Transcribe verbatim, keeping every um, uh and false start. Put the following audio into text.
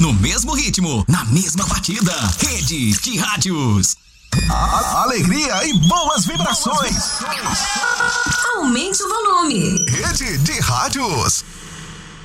No mesmo ritmo, na mesma batida. Rede de rádios. A alegria e boas vibrações. Aumente o volume. Rede de rádios.